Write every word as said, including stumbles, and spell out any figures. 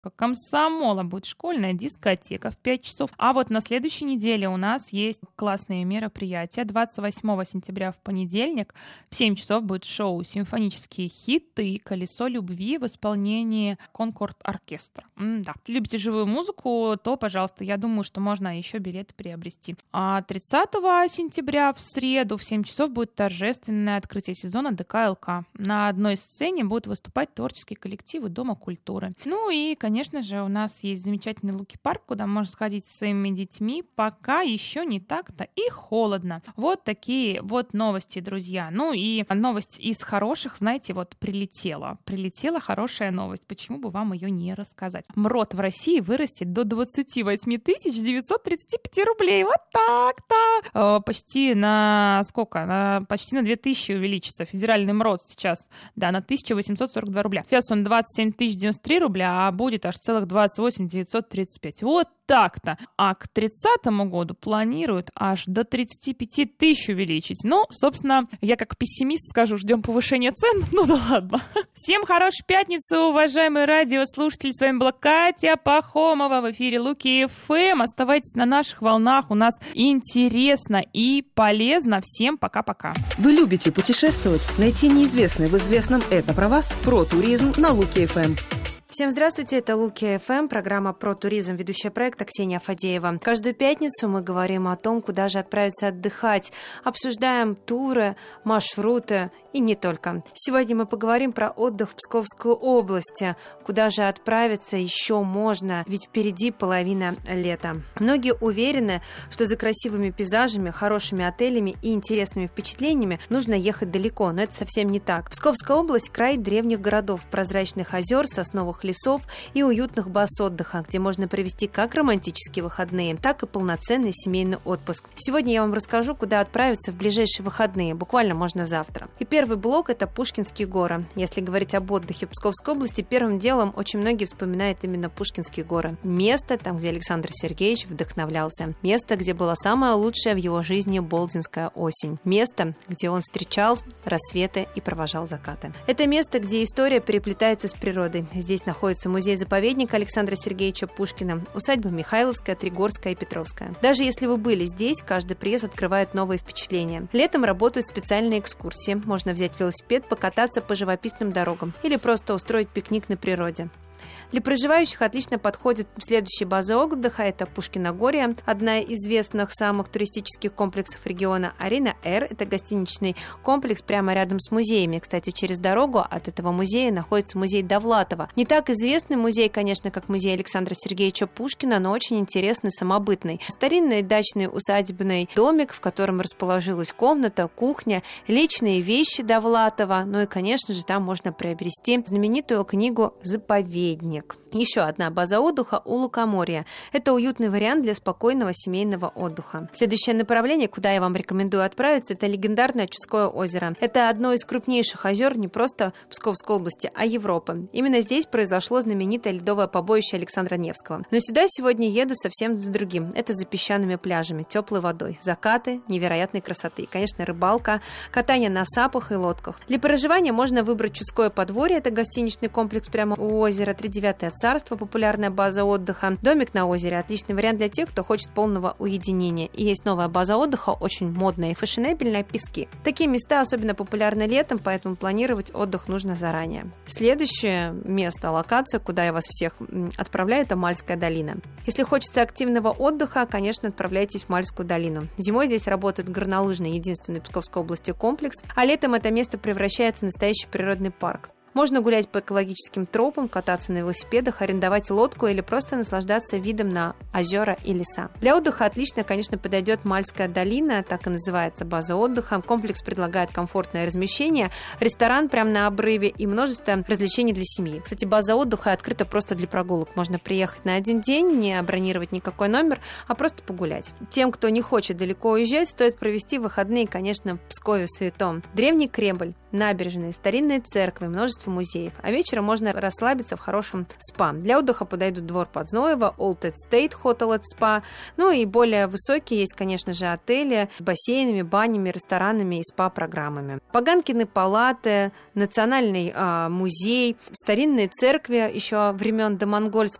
Комсомола будет школьная дискотека в пять часов. А вот на следующей неделе у нас есть классные мероприятия. двадцать восьмого сентября в понедельник в семь часов будет шоу «Симфонические хиты» и «Колесо любви» в исполнении Конкорд оркестра. М-да. Если любите живую музыку, то, пожалуйста, я думаю, что можно еще билеты приобрести. А тридцатого сентября в среду в семь часов будет торжественное открытие сезона ДК ЛК. На одной сцене будут выступать творческие коллективы Дома культуры. Ну и, конечно, Конечно же, у нас есть замечательный Луки-парк, куда можно сходить со своими детьми, пока еще не так-то и холодно. Вот такие вот новости, друзья. Ну и новость из хороших, знаете, вот прилетела. Прилетела хорошая новость. Почему бы вам ее не рассказать? МРОТ в России вырастет до двадцать восемь тысяч девятьсот тридцать пять рублей. Вот так-то! Почти на сколько? На, почти на две тысячи увеличится. Федеральный МРОТ сейчас, да, на тысяча восемьсот сорок два рубля. Сейчас он двадцать семь тысяч девяносто три рубля, а будет аж целых двадцать восемь тысяч девятьсот тридцать пять. Вот так-то. А к тридцатому году планируют аж до тридцать пять тысяч увеличить. Ну, собственно, я как пессимист скажу, ждем повышения цен. Ну да ладно. Всем хорошей пятницы, уважаемые радиослушатели. С вами была Катя Пахомова в эфире Луки эф эм. Оставайтесь на наших волнах. У нас интересно и полезно. Всем пока-пока. Вы любите путешествовать? Найти неизвестное в известном — это про вас? Про туризм на Луки эф эм. Всем здравствуйте, это Луки эф эм, программа про туризм, ведущая проекта Ксения Фадеева. Каждую пятницу мы говорим о том, куда же отправиться отдыхать, обсуждаем туры, маршруты и не только. Сегодня мы поговорим про отдых в Псковской области, куда же отправиться еще можно, ведь впереди половина лета. Многие уверены, что за красивыми пейзажами, хорошими отелями и интересными впечатлениями нужно ехать далеко, но это совсем не так. Псковская область – край древних городов, прозрачных озер, сосновых лесов и уютных баз отдыха, где можно провести как романтические выходные, так и полноценный семейный отпуск. Сегодня я вам расскажу, куда отправиться в ближайшие выходные, буквально можно завтра. И первый блок – это Пушкинские горы. Если говорить об отдыхе в Псковской области, первым делом очень многие вспоминают именно Пушкинские горы. Место, там, где Александр Сергеевич вдохновлялся. Место, где была самая лучшая в его жизни болдинская осень. Место, где он встречал рассветы и провожал закаты. Это место, где история переплетается с природой. Здесь находится музей-заповедник Александра Сергеевича Пушкина, усадьба Михайловская, Тригорская и Петровская. Даже если вы были здесь, каждый приезд открывает новые впечатления. Летом работают специальные экскурсии. Можно взять велосипед, покататься по живописным дорогам или просто устроить пикник на природе. Для проживающих отлично подходит следующие базы отдыха. Это Пушкиногорье, одна из известных самых туристических комплексов региона. Арена Р – это гостиничный комплекс прямо рядом с музеями. Кстати, через дорогу от этого музея находится музей Довлатова. Не так известный музей, конечно, как музей Александра Сергеевича Пушкина, но очень интересный, самобытный. Старинный дачный усадебный домик, в котором расположилась комната, кухня, личные вещи Довлатова. Ну и, конечно же, там можно приобрести знаменитую книгу «Заповедник». Еще одна база отдыха у Лукоморья. Это уютный вариант для спокойного семейного отдыха. Следующее направление, куда я вам рекомендую отправиться, это легендарное Чудское озеро. Это одно из крупнейших озер не просто Псковской области, а Европы. Именно здесь произошло знаменитое ледовое побоище Александра Невского. Но сюда сегодня еду совсем с другим. Это за песчаными пляжами, теплой водой, закаты невероятной красоты. И, конечно, рыбалка, катание на сапах и лодках. Для проживания можно выбрать Чудское подворье. Это гостиничный комплекс прямо у озера. Тридевятое царство, популярная база отдыха. Домик на озере – отличный вариант для тех, кто хочет полного уединения. И есть новая база отдыха, очень модная и фешенебельная – Пески. Такие места особенно популярны летом, поэтому планировать отдых нужно заранее. Следующее место, локация, куда я вас всех отправляю – это Мальская долина. Если хочется активного отдыха, конечно, отправляйтесь в Мальскую долину. Зимой здесь работает горнолыжный, единственный в Псковской области комплекс, а летом это место превращается в настоящий природный парк. Можно гулять по экологическим тропам, кататься на велосипедах, арендовать лодку или просто наслаждаться видом на озера и леса. Для отдыха отлично, конечно, подойдет Мальская долина, так и называется база отдыха. Комплекс предлагает комфортное размещение, ресторан прямо на обрыве и множество развлечений для семьи. Кстати, база отдыха открыта просто для прогулок. Можно приехать на один день, не бронировать никакой номер, а просто погулять. Тем, кто не хочет далеко уезжать, стоит провести выходные, конечно, в Пскове Святом. Древний Кремль, набережные, старинные церкви, множество множество музеев. А вечером можно расслабиться в хорошем спа. Для отдыха подойдут двор Подзноева, Old State Hotel and Spa. Ну и более высокие есть, конечно же, отели с бассейнами, банями, ресторанами и спа-программами. Поганкины палаты, Национальный э, музей, старинные церкви еще времен домонгольского